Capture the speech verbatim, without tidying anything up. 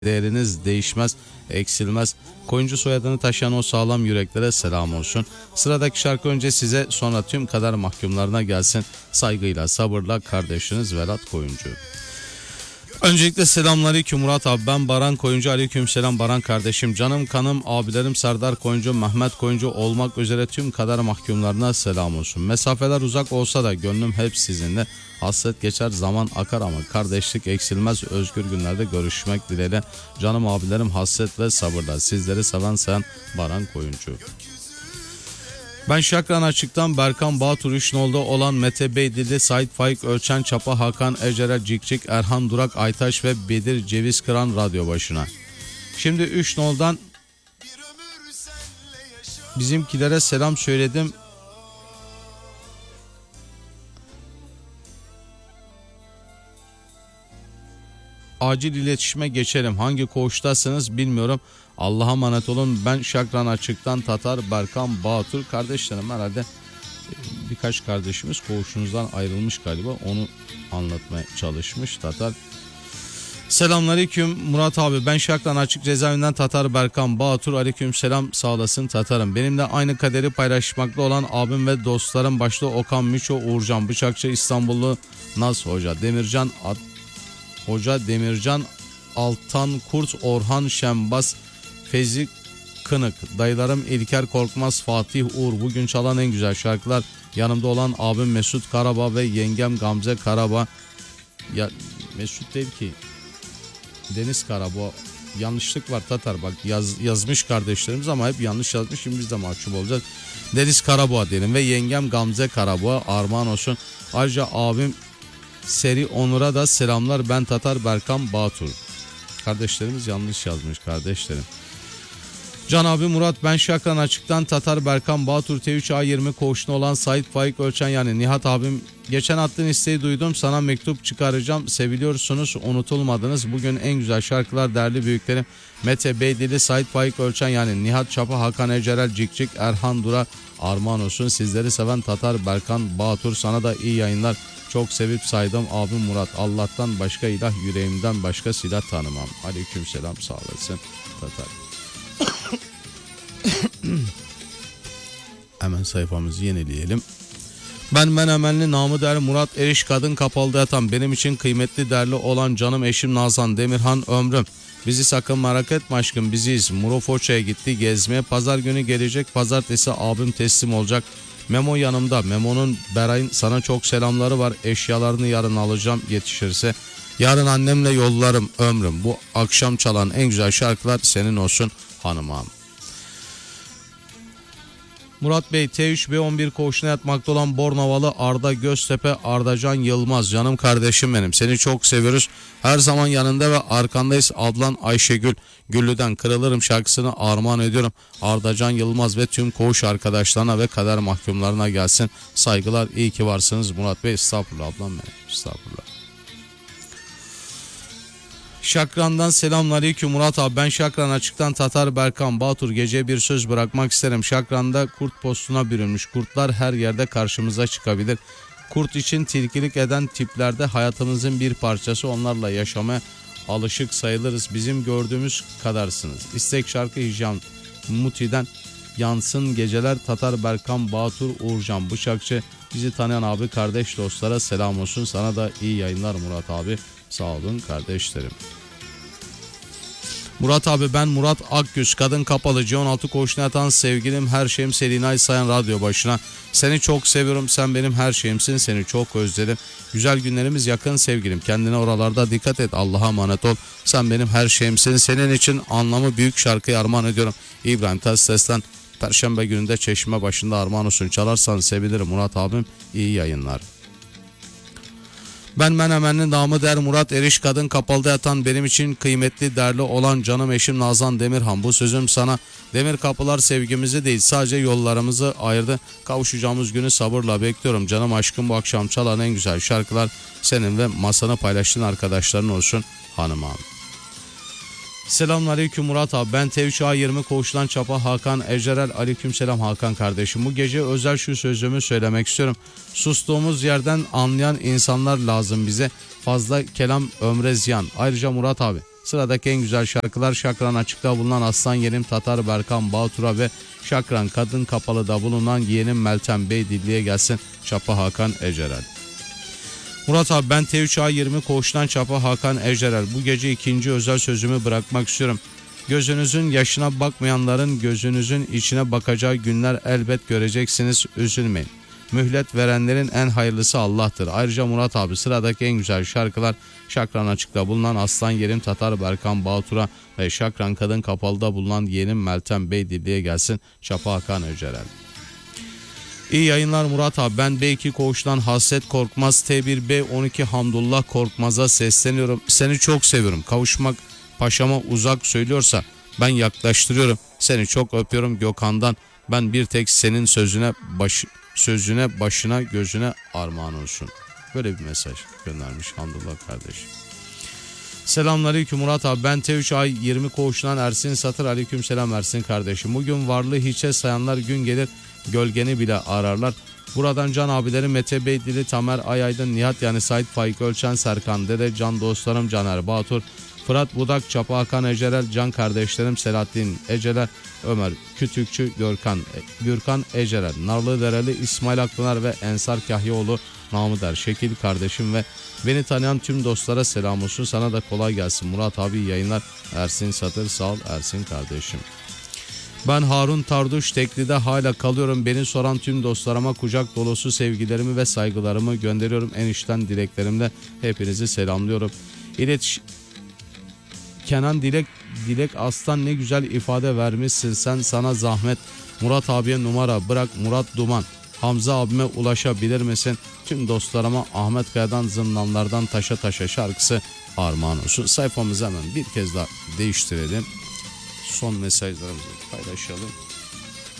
değeriniz değişmez, eksilmez. Koyuncu soyadını taşıyan o sağlam yüreklere selam olsun. Sıradaki şarkı önce size, sonra tüm kader mahkumlarına gelsin. Saygıyla, sabırla kardeşiniz Vedat Koyuncu. Öncelikle selamünaleyküm Murat abi, ben Baran Koyuncu. Aleykümselam Baran kardeşim, canım kanım abilerim Serdar Koyuncu, Mehmet Koyuncu olmak üzere tüm kader mahkumlarına selam olsun. Mesafeler uzak olsa da gönlüm hep sizinle. Hasret geçer, zaman akar ama kardeşlik eksilmez. Özgür günlerde görüşmek dileğiyle. Canım abilerim, hasret ve sabırla sizleri seven sen Baran Koyuncu. Ben Şakran Açık'tan Berkan Bağtur Üçnol'da olan Mete Beydili, Sait Faik Ölçen, Çapa Hakan, Ecere Cikcik, Erhan Durak Aytaş ve Bedir Ceviz Kıran radyo başına. Şimdi Üçnol'dan bizimkilere selam söyledim. Acil iletişime geçelim. Hangi koğuştasınız bilmiyorum. Allah'a emanet olun. Ben Şakran Açık'tan Tatar Berkan Bağtur. Kardeşlerim herhalde birkaç kardeşimiz koğuşunuzdan ayrılmış galiba. Onu anlatmaya çalışmış Tatar. Selamünaleyküm Murat abi. Ben Şakran Açık cezaevinden Tatar Berkan Bağtur. Aleykümselam, sağ olasın Tatarım. Benimle aynı kaderi paylaşmakta olan abim ve dostlarım başta Okan Miço, Uğurcan Bıçakçı, İstanbullu Naz Hoca, Demircan At Hoca, Demircan Altan Kurt, Orhan Şembas, Fezi Kınık, dayılarım İlker Korkmaz, Fatih Uğur. Bugün çalan en güzel şarkılar. Yanımda olan abim Mesut Karabağ ve yengem Gamze Karabağ. Ya Mesut değil ki, Deniz Karabağ. Yanlışlık var Tatar, bak yaz, yazmış kardeşlerimiz ama hep yanlış yazmış. Şimdi biz de mahcup olacağız. Deniz Karabağ diyelim ve yengem Gamze Karabağ armağan olsun. Ayrıca abim Seri Onur'a da selamlar. Ben Tatar Berkan Bağtur. Kardeşlerimiz yanlış yazmış kardeşlerim. Can abi Murat, ben Şakran Açık'tan Tatar Berkan Bağtur. T üç A yirmi koğuşuna olan Sait Faik Ölçen yani Nihat abim. Geçen attığın isteği duydum, sana mektup çıkaracağım. Seviliyorsunuz, unutulmadınız. Bugün en güzel şarkılar değerli büyüklerim Mete Beydili, Sait Faik Ölçen yani Nihat Çapa, Hakan Ecerel Cikcik, Erhan Dura armağan olsun. Sizleri seven Tatar Berkan Bağtur, sana da iyi yayınlar. Çok sevip saydım abim Murat. Allah'tan başka ilah, yüreğimden başka silah tanımam. Aleykümselam, sağ olasın Tatar. Hemen sayfamızı yenileyelim. Ben Menemenli namı değerli Murat Eriş, kadın kapalıda yatan benim için kıymetli değerli olan canım eşim Nazan Demirhan ömrüm. Bizi sakın merak etme aşkım, biziz. Murofoça'ya gitti gezmeye. Pazar günü gelecek. Pazartesi abim teslim olacak. Memo yanımda. Memo'nun Beray'ın sana çok selamları var. Eşyalarını yarın alacağım yetişirse. Yarın annemle yollarım ömrüm. Bu akşam çalan en güzel şarkılar senin olsun hanımam. Murat Bey, T üç B on bir koğuşuna yatmakta olan Bornovalı Arda Göztepe, Ardacan Yılmaz. Canım kardeşim benim. Seni çok seviyoruz. Her zaman yanında ve arkandayız. Ablan Ayşegül Güllü'den Kırılırım şarkısını armağan ediyorum. Ardacan Yılmaz ve tüm koğuş arkadaşlarına ve kader mahkumlarına gelsin. Saygılar, iyi ki varsınız Murat Bey. Estağfurullah ablam benim. Estağfurullah. Şakran'dan selamünaleyküm Murat abi. Ben Şakran Açık'tan Tatar Berkan Bağtur. Gece bir söz bırakmak isterim. Şakran'da kurt postuna bürünmüş. Kurtlar her yerde karşımıza çıkabilir. Kurt için tilkilik eden tiplerde hayatımızın bir parçası. Onlarla yaşamaya alışık sayılırız. Bizim gördüğümüz kadarsınız. İstek şarkı Hicam Muti'den yansın geceler. Tatar Berkan Bağtur, Uğurcan Bıçakçı. Bizi tanıyan abi kardeş dostlara selam olsun. Sana da iyi yayınlar Murat abi. Sağ olun kardeşlerim. Murat abi, ben Murat Akgüz, kadın kapalı C on altı koğuşuna yatan sevgilim, her şeyim Selinay Sayan radyo başına. Seni çok seviyorum, sen benim her şeyimsin, seni çok özledim. Güzel günlerimiz yakın sevgilim, kendine oralarda dikkat et, Allah'a emanet ol. Sen benim her şeyimsin, senin için anlamı büyük şarkıyı armağan ediyorum. İbrahim Tatlıses'ten Perşembe gününde Çeşme başında armağan olsun. Çalarsan sevinirim Murat abim, iyi yayınlar. Ben Menemenli namı der Murat Eriş, kadın kapalıda yatan benim için kıymetli değerli olan canım eşim Nazan Demirhan. Bu sözüm sana. Demir kapılar sevgimizi değil, sadece yollarımızı ayırdı. Kavuşacağımız günü sabırla bekliyorum. Canım aşkım, bu akşam çalan en güzel şarkılar senin ve masanı paylaştığın arkadaşların olsun hanımam. Selamünaleyküm Murat abi. Ben T üç A yirmi koğuştan Çapa Hakan Ecerel. Aleykümselam Hakan kardeşim. Bu gece özel şu sözümü söylemek istiyorum. Sustuğumuz yerden anlayan insanlar lazım bize. Fazla kelam ömre ziyan. Ayrıca Murat abi, Sıradaki en güzel şarkılar Şakran Açık'ta bulunan Aslan Yeğenim Tatar Berkan Bağtur'a ve Şakran Kadın Kapalı'da bulunan yeğenim Meltem Bey Dilli'ye gelsin. Çapa Hakan Ecerel. Murat abi ben T üç A yirmi Koğuş'tan Çapa Hakan Ecerel. Bu gece ikinci özel sözümü bırakmak istiyorum. Gözünüzün yaşına bakmayanların gözünüzün içine bakacağı günler elbet göreceksiniz, üzülmeyin. Mühlet verenlerin en hayırlısı Allah'tır. Ayrıca Murat abi sıradaki en güzel şarkılar Şakran Açık'ta bulunan Aslan Yerim Tatar Berkan Bağtur'a ve Şakran Kadın Kapalı'da bulunan yeğenim Meltem Bey Dilli'ye gelsin. Çapa Hakan Öcerel. İyi yayınlar Murat abi, ben B iki Koğuş'tan Hasret Korkmaz T bir B on iki Hamdullah Korkmaz'a sesleniyorum. Seni çok seviyorum. Kavuşmak paşama uzak söylüyorsa ben yaklaştırıyorum. Seni çok öpüyorum Gökhan'dan. Ben bir tek senin sözüne baş, sözüne başına gözüne armağan olsun. Böyle bir mesaj göndermiş Hamdullah kardeşim. Selamünaleyküm Murat abi, ben T üç A yirmi Koğuş'tan Ersin Satır. Aleyküm selam Ersin kardeşim. Bugün varlığı hiçe sayanlar gün gelir gölgeni bile ararlar. Buradan Can abilerim Mete Bey Dili, Tamer Ayaydın, Nihat yani Sait Faik Ölçen, Serkan Dede, Can dostlarım Caner Batur, Fırat Budak, Çapa Hakan Ecerel, Can kardeşlerim Selahattin Eceler, Ömer Kütükçü, Görkan, Gürkan Ecerel, Narlıdereli İsmail Akpınar ve Ensar Kahyaoğlu namı der Şekil kardeşim ve beni tanıyan tüm dostlara selam olsun. Sana da kolay gelsin Murat abi, yayınlar. Ersin Satır, sağ ol Ersin kardeşim. Ben Harun Tarduş, Tekli'de hala kalıyorum. Beni soran tüm dostlarıma kucak dolusu sevgilerimi ve saygılarımı gönderiyorum. En içten dileklerimle hepinizi selamlıyorum. İletiş Kenan Dilek Dilek Aslan, ne güzel ifade vermişsin sen, sana zahmet. Murat abiye numara bırak, Murat Duman. Hamza abime ulaşabilir misin? Tüm dostlarıma Ahmet Kaya'dan Zindanlardan Taşa Taşa şarkısı armağan olsun. Sayfamızı hemen bir kez daha değiştirelim. Son mesajlarımızı paylaşalım.